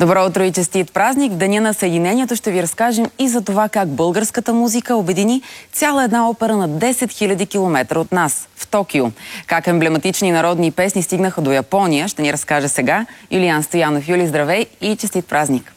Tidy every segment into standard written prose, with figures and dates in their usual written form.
Добро утро и честит празник! В Деня на Съединението ще ви разкажем и за това как българската музика обедини цяла една опера на 10 000 км от нас, в Токио. Как емблематични народни песни стигнаха до Япония, ще ни разкаже сега Юлиан Стоянов. Юли, здравей и честит празник!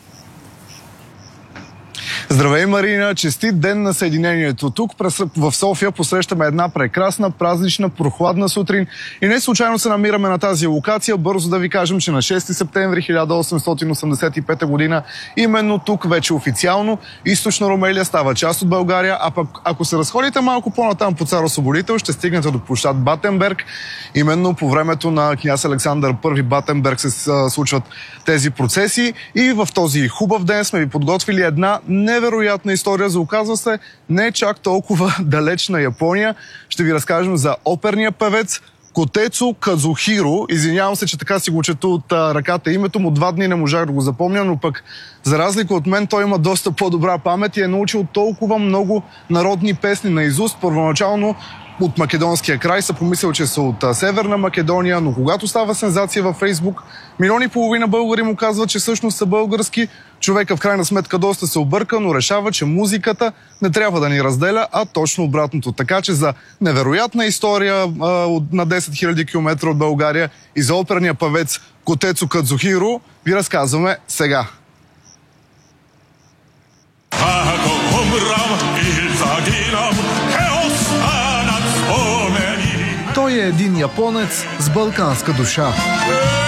Здравей, Марина! Честит ден на Съединението! Тук в София посрещаме една прекрасна, празнична, прохладна сутрин и не случайно се намираме на тази локация. Бързо да ви кажем, че на 6 септември 1885 година именно тук вече официално Източна Румелия става част от България, а пък ако се разходите малко по-натам по Цар Освободител, ще стигнете до площад Батенберг. Именно по времето на княз Александър I Батенберг се случват тези процеси и в този хубав ден сме ви подготвили една невероятна история за, оказва се, не чак толкова далечна Япония. Ще ви разкажем за оперния певец Котецу Казухиро. Извинявам се, че така си го чета от ръката името му. 2 дни не можах да го запомня, но пък за разлика от мен той има доста по-добра памет и е научил толкова много народни песни наизуст. Първоначално от македонския край са помислил, че са от Северна Македония, но когато става сензация във Фейсбук, 1,5 милиона българи му казват, че всъщност са български. Човека в крайна сметка доста се обърка, но решава, че музиката не трябва да ни разделя, а точно обратното. Така че за невероятна история на 10 000 км от България и за оперния певец Котецу Казухиро ви разказваме сега. Той е един японец с балканска душа.